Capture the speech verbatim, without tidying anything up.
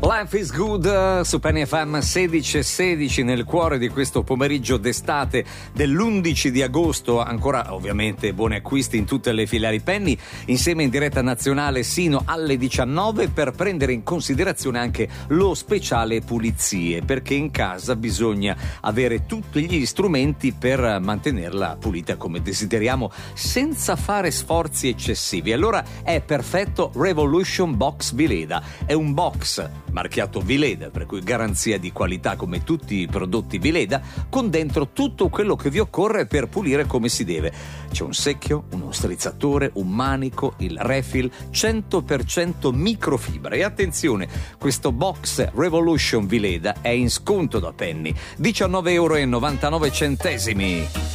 Life is Good su Penny F M sedici e sedici nel cuore di questo pomeriggio d'estate dell'undici di agosto. Ancora ovviamente buoni acquisti in tutte le filiali Penny, insieme in diretta nazionale sino alle diciannove per prendere in considerazione anche lo speciale pulizie, perché in casa bisogna avere tutti gli strumenti per mantenerla pulita come desideriamo senza fare sforzi eccessivi. Allora è perfetto Revolution Box Vileda. È un box marchiato Vileda, per cui garanzia di qualità come tutti i prodotti Vileda, con dentro tutto quello che vi occorre per pulire come si deve. C'è un secchio, uno strizzatore, un manico, il refill, cento per cento microfibra. E attenzione, questo box Revolution Vileda è in sconto da Penny, diciannove euro e novantanove centesimi.